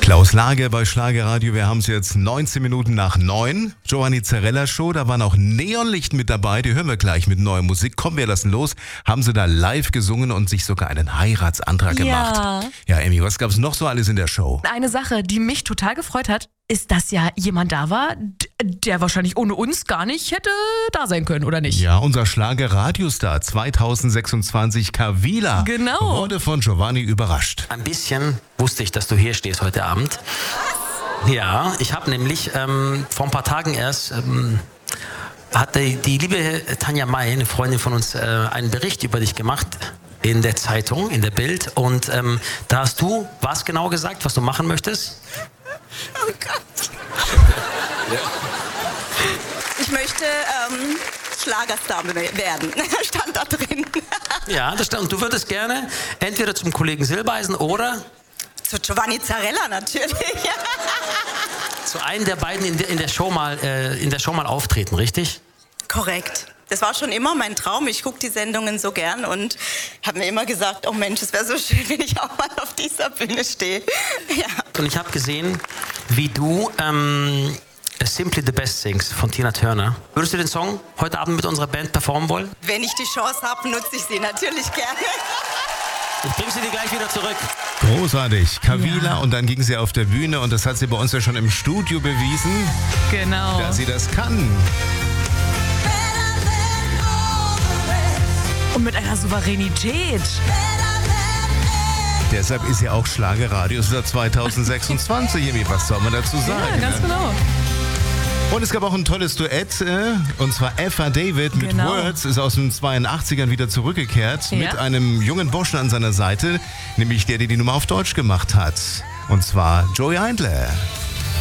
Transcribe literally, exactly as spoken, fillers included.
Klaus Lage bei Schlagerradio. Wir haben es jetzt neunzehn Minuten nach neun. Giovanni Zarella Show, da waren auch Neonlicht mit dabei. Die hören wir gleich mit neuer Musik. Komm, wir lassen los. Haben sie da live gesungen und sich sogar einen Heiratsantrag gemacht. Ja. Ja, Emmy, was gab's noch so alles in der Show? Eine Sache, die mich total gefreut hat, ist, dass ja jemand da war, d- der wahrscheinlich ohne uns gar nicht hätte da sein können, oder nicht? Ja, unser Schlager-Radiostar zwanzig sechsundzwanzig, Kavila, Genau. wurde von Giovanni überrascht. Ein bisschen wusste ich, dass du hier stehst heute Abend. Ja, ich habe nämlich ähm, vor ein paar Tagen erst, ähm, hat die, die liebe Tanja May, eine Freundin von uns, äh, einen Bericht über dich gemacht in der Zeitung, in der Bild. Und ähm, da hast du was genau gesagt, was du machen möchtest? Oh Gott. Ich möchte ähm, Schlagerstar werden. Stand da drin. Ja, das stand. Und du würdest gerne entweder zum Kollegen Silbereisen oder Zu Giovanni Zarella natürlich. zu einem der beiden in der, in der Show mal, äh, in der Show mal auftreten, richtig? Korrekt. Das war schon immer mein Traum. Ich gucke die Sendungen so gern und habe mir immer gesagt, oh Mensch, es wäre so schön, wenn ich auch mal auf dieser Bühne stehe. Ja. Und ich habe gesehen, wie du ähm, Simply the Best singst von Tina Turner. Würdest du den Song heute Abend mit unserer Band performen wollen? Wenn ich die Chance habe, nutze ich sie natürlich gerne. Ich bringe sie dir gleich wieder zurück. Großartig. Kavila Ja. und dann ging sie auf der Bühne und das hat sie bei uns ja schon im Studio bewiesen, Genau. dass sie das kann. Und mit einer Souveränität. Deshalb ist ja auch Schlagerradio seit zwanzig sechsundzwanzig. Emmy, was soll man dazu sagen? Ja, ganz ne? genau. Und es gab auch ein tolles Duett, äh, und zwar Eva David mit Genau. Words, ist aus den zweiundachtzigern wieder zurückgekehrt, Ja. mit einem jungen Burschen an seiner Seite, nämlich der, der die Nummer auf Deutsch gemacht hat. Und zwar Joey Eindler.